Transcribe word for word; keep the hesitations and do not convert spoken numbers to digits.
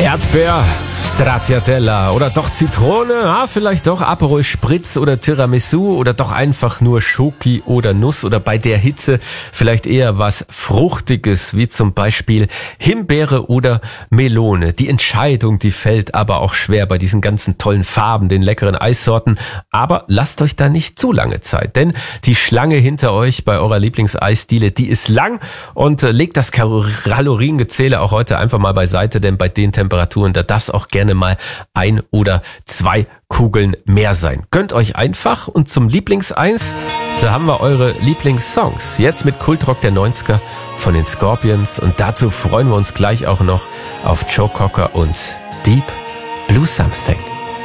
Erdbeer, Stracciatella oder doch Zitrone, ah, vielleicht doch Aperol Spritz oder Tiramisu oder doch einfach nur Schoki oder Nuss oder bei der Hitze vielleicht eher was Fruchtiges, wie zum Beispiel Himbeere oder Melone. Die Entscheidung, die fällt aber auch schwer bei diesen ganzen tollen Farben, den leckeren Eissorten. Aber lasst euch da nicht zu lange Zeit, denn die Schlange hinter euch bei eurer Lieblingseisdiele, die ist lang und äh, legt das Kaloriengezähle auch heute einfach mal beiseite, denn bei den Temperaturen, da darf es auch gerne mal ein oder zwei Kugeln mehr sein. Gönnt euch einfach und zum Lieblingseis, da haben wir eure Lieblingssongs. Jetzt mit Kultrock der neunziger von den Scorpions und dazu freuen wir uns gleich auch noch auf Joe Cocker und Deep Blue Something.